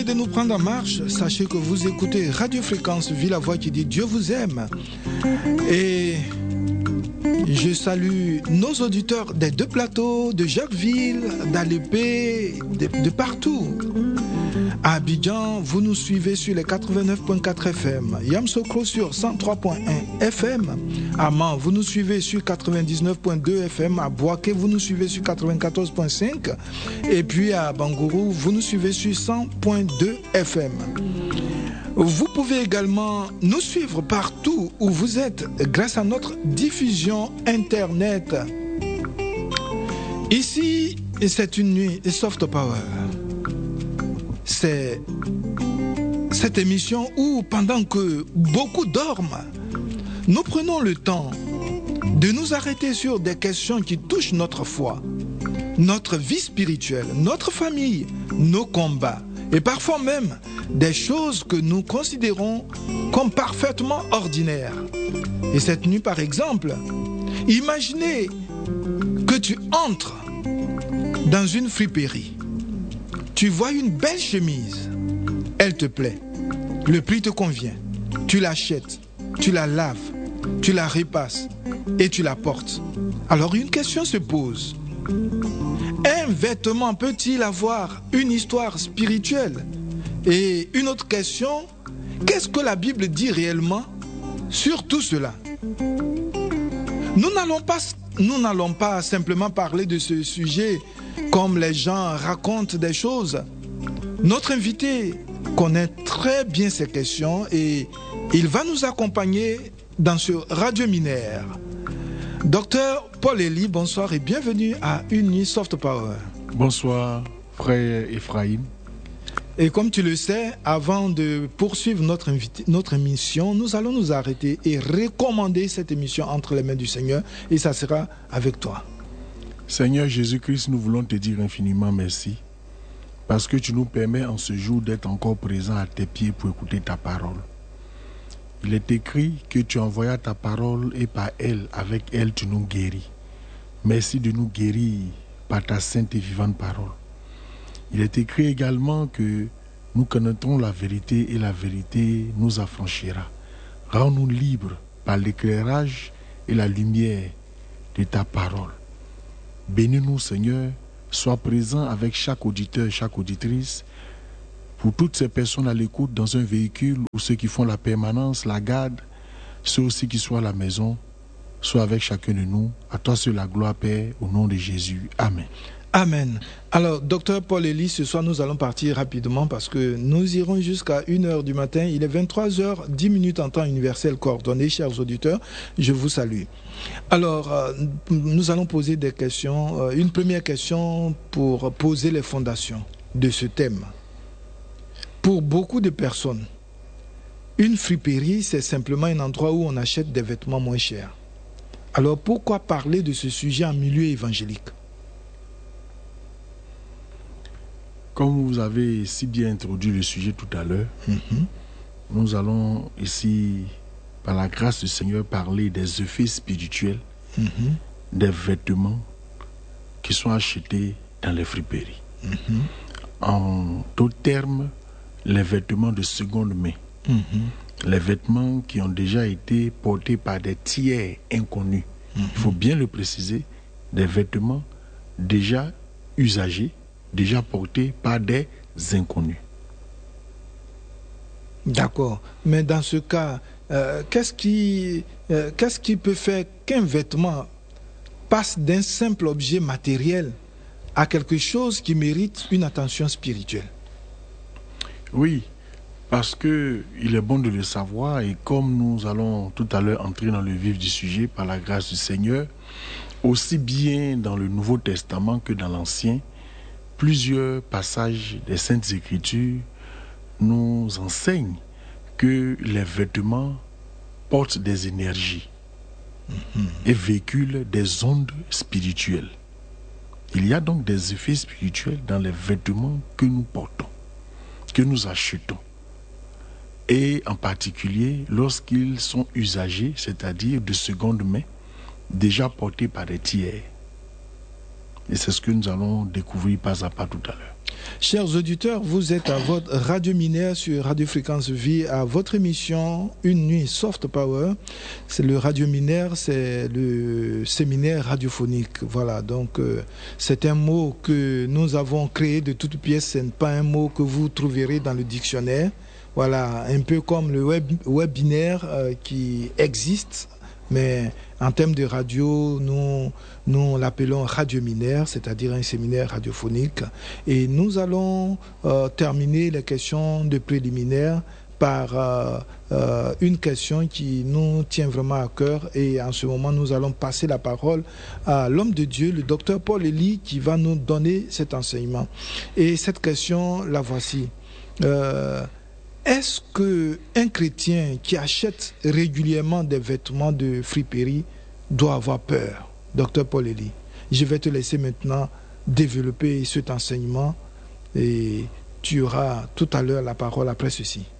de nous prendre en marche, sachez que vous écoutez Radio Fréquence Vie, la voix qui dit Dieu vous aime. Et je salue nos auditeurs des deux plateaux, de Jacquesville, d'Alépé, de partout. À Abidjan, vous nous suivez sur les 89.4 FM. Yamoussoukro sur 103.1 FM. À Mans, vous nous suivez sur 99.2 FM. À Bouaké, vous nous suivez sur 94.5. Et puis à Bangourou, vous nous suivez sur 100.2 FM. Vous pouvez également nous suivre partout où vous êtes grâce à notre diffusion Internet. Ici, c'est une nuit Soft Power. C'est cette émission où, pendant que beaucoup dorment, nous prenons le temps de nous arrêter sur des questions qui touchent notre foi, notre vie spirituelle, notre famille, nos combats, et parfois même des choses que nous considérons comme parfaitement ordinaires. Et cette nuit, par exemple, imaginez que tu entres dans une friperie. Tu vois une belle chemise, elle te plaît, le prix te convient, tu l'achètes, tu la laves, tu la repasses et tu la portes. Alors une question se pose. Un vêtement peut-il avoir une histoire spirituelle? Et une autre question, qu'est-ce que la Bible dit réellement sur tout cela? Nous n'allons pas simplement parler de ce sujet comme les gens racontent des choses. Notre invité connaît très bien ces questions et il va nous accompagner dans ce Radio Minaire. Docteur Paul Elie, bonsoir et bienvenue à Une Nuit Soft Power. Bonsoir, frère Ephraim. Et comme tu le sais, avant de poursuivre notre émission, nous allons nous arrêter et recommander cette émission entre les mains du Seigneur et ça sera avec toi. Seigneur Jésus-Christ, nous voulons te dire infiniment merci parce que tu nous permets en ce jour d'être encore présents à tes pieds pour écouter ta parole. Il est écrit que tu envoyas ta parole et par elle, avec elle, tu nous guéris. Merci de nous guérir par ta sainte et vivante parole. Il est écrit également que nous connaîtrons la vérité et la vérité nous affranchira. Rends-nous libres par l'éclairage et la lumière de ta parole. Bénis-nous, Seigneur, sois présent avec chaque auditeur et chaque auditrice. Pour toutes ces personnes à l'écoute dans un véhicule ou ceux qui font la permanence, la garde, ceux aussi qui sont à la maison, sois avec chacun de nous. À toi seul la gloire, Père, au nom de Jésus. Amen. Amen. Alors, docteur Paul Elie, ce soir, nous allons partir rapidement parce que nous irons jusqu'à 1h du matin. Il est 23h10 en temps universel coordonné. Chers auditeurs, je vous salue. Alors, nous allons poser des questions. Une première question pour poser les fondations de ce thème. Pour beaucoup de personnes, une friperie, c'est simplement un endroit où on achète des vêtements moins chers. Alors, pourquoi parler de ce sujet en milieu évangélique? Comme vous avez si bien introduit le sujet tout à l'heure, nous allons ici, par la grâce du Seigneur, parler des effets spirituels des vêtements qui sont achetés dans les friperies. En d'autres termes, les vêtements de seconde main. Les vêtements qui ont déjà été portés par des tiers inconnus. Il faut bien le préciser, des vêtements déjà usagés, déjà portés par des inconnus. D'accord. Mais dans ce cas, qu'est-ce qui peut faire qu'un vêtement passe d'un simple objet matériel à quelque chose qui mérite une attention spirituelle? Oui, parce que il est bon de le savoir et comme nous allons tout à l'heure entrer dans le vif du sujet par la grâce du Seigneur, aussi bien dans le Nouveau Testament que dans l'Ancien, plusieurs passages des Saintes Écritures nous enseignent que les vêtements portent des énergies et véhiculent des ondes spirituelles. Il y a donc des effets spirituels dans les vêtements que nous portons, que nous achetons. Et en particulier lorsqu'ils sont usagés, c'est-à-dire de seconde main, déjà portés par des tiers. Et c'est ce que nous allons découvrir pas à pas tout à l'heure. Chers auditeurs, vous êtes à votre Radio Mineure sur Radio Fréquence Vie, à votre émission Une nuit Soft Power. C'est le Radio Mineure, c'est le séminaire radiophonique. Voilà, donc c'est un mot que nous avons créé de toutes pièces. Ce n'est pas un mot que vous trouverez dans le dictionnaire. Voilà, un peu comme le webinaire qui existe. Mais en termes de radio, nous l'appelons Radio Mineure, c'est-à-dire un séminaire radiophonique. Et nous allons terminer les questions de préliminaire par une question qui nous tient vraiment à cœur. Et en ce moment, nous allons passer la parole à l'homme de Dieu, le docteur Paul Elie, qui va nous donner cet enseignement. Et cette question, la voici. Est-ce qu'un chrétien qui achète régulièrement des vêtements de friperie doit avoir peur? Docteur Paul Elie, je vais te laisser maintenant développer cet enseignement et tu auras tout à l'heure la parole après ceci.